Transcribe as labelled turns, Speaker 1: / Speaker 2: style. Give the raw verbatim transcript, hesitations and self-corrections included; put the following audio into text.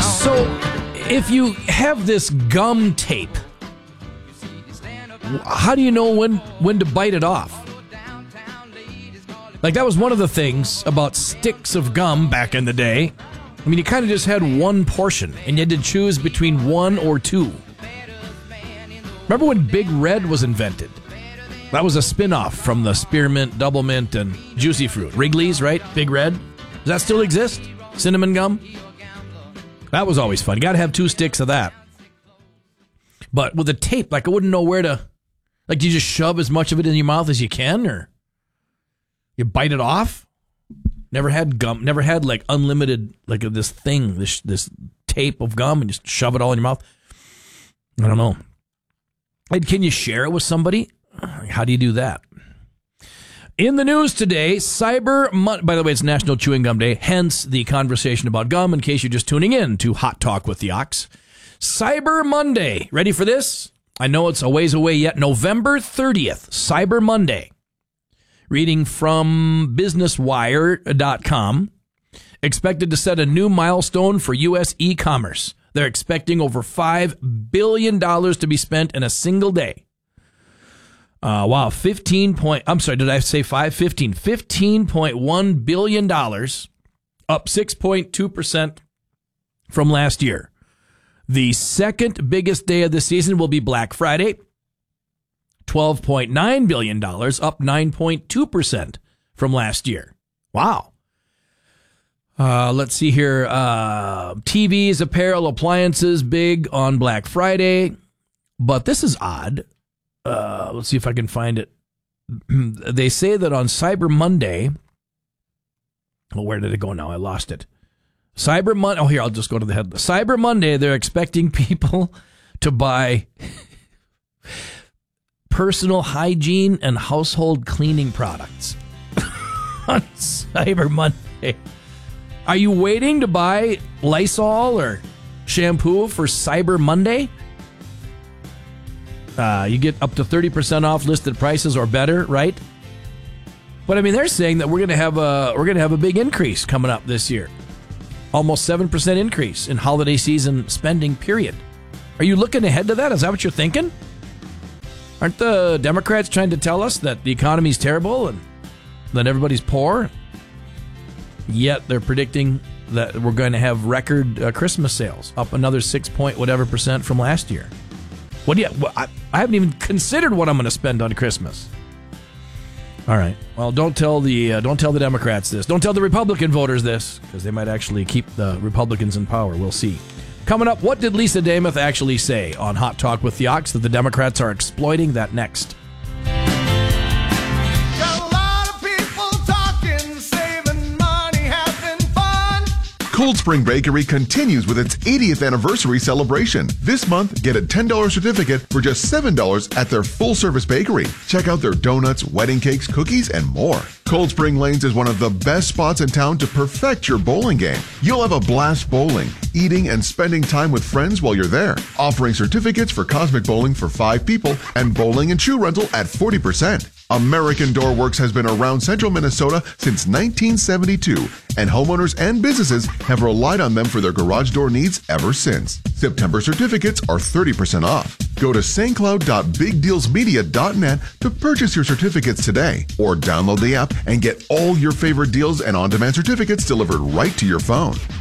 Speaker 1: So, if you have this gum tape, how do you know when, when to bite it off? Like, that was one of the things about sticks of gum back in the day. I mean, you kind of just had one portion, and you had to choose between one or two. Remember when Big Red was invented? That was a spin-off from the Spearmint, Double Mint, and Juicy Fruit. Wrigley's, right? Big Red. Does that still exist? Cinnamon gum? That was always fun. You got to have two sticks of that. But with the tape, like, I wouldn't know where to... Like, do you just shove as much of it in your mouth as you can, or you bite it off? Never had gum. Never had, like, unlimited, like, this thing, this this tape of gum, and just shove it all in your mouth. I don't know. And can you share it with somebody? How do you do that? In the news today, Cyber Monday. By the way, it's National Chewing Gum Day, hence the conversation about gum, in case you're just tuning in to Hot Talk with the Ox. Cyber Monday. Ready for this? I know it's a ways away yet. November thirtieth, Cyber Monday. Reading from business wire dot com. Expected to set a new milestone for U S e-commerce. They're expecting over five billion dollars to be spent in a single day. Uh, wow, fifteen point, I'm sorry, did I say five? fifteen. fifteen point one billion dollars, up six point two percent from last year. The second biggest day of the season will be Black Friday, twelve point nine billion dollars, up nine point two percent from last year. Wow. Uh, let's see here. Uh, T Vs, apparel, appliances, big on Black Friday. But this is odd. Uh, let's see if I can find it. They say that on Cyber Monday, well, where did it go now? I lost it. Cyber Monday. Oh, here, I'll just go to the head. Cyber Monday, they're expecting people to buy personal hygiene and household cleaning products on Cyber Monday. Are you waiting to buy Lysol or shampoo for Cyber Monday? Uh, you get up to thirty percent off listed prices or better, right? But I mean, they're saying that we're going to have a we're going to have a big increase coming up this year. Almost seven percent increase in holiday season spending, period. Are you looking ahead to that? Is that what you're thinking? Aren't the Democrats trying to tell us that the economy's terrible and that everybody's poor? Yet they're predicting that we're going to have record uh, Christmas sales, up another six point whatever percent from last year. What do you? I, I haven't even considered what I'm going to spend on Christmas. All right. Well, don't tell the uh, don't tell the Democrats this. Don't tell the Republican voters this, because they might actually keep the Republicans in power. We'll see. Coming up, what did Lisa Damuth actually say on Hot Talk with the Ox that the Democrats are exploiting? That next.
Speaker 2: Cold Spring Bakery continues with its eightieth anniversary celebration. This month, get a ten dollars certificate for just seven dollars at their full-service bakery. Check out their donuts, wedding cakes, cookies, and more. Cold Spring Lanes is one of the best spots in town to perfect your bowling game. You'll have a blast bowling, eating, and spending time with friends while you're there. Offering certificates for Cosmic Bowling for five people and bowling and shoe rental at forty percent. American Door Works has been around central Minnesota since nineteen seventy-two, and homeowners and businesses have relied on them for their garage door needs ever since. September certificates are thirty percent off. Go to s t cloud dot big deals media dot net to purchase your certificates today, or download the app and get all your favorite deals and on-demand certificates delivered right to your phone.